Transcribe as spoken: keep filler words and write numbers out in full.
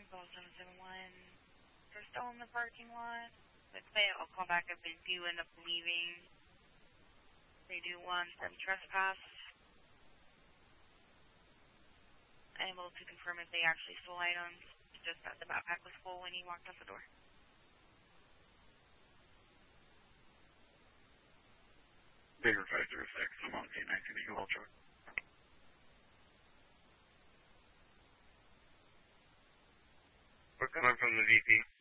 Call seven seven one. They're still in the parking lot. Let's say I'll call back if they do end up leaving. They do want them trespass. I'm able to confirm if they actually stole items. Just that the backpack was full when he walked out the door. Bigger five zero six, I'm on K nineteen Eagle Ultra. We're coming from the V P.